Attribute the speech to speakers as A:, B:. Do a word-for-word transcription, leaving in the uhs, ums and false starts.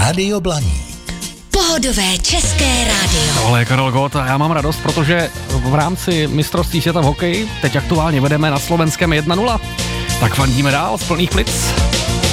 A: Rádio Blaník.
B: Pohodové české rádio.
C: Tohle je Karel Gott a já mám radost, protože v rámci mistrovství světa v hokeji teď aktuálně vedeme na slovenském jedna nula. Tak fandíme dál z plných plic.